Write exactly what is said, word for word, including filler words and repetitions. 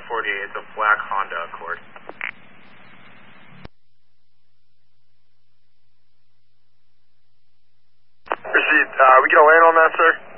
forty-eight. It's a black Honda Accord. Received. Uh, we get a land on that, sir?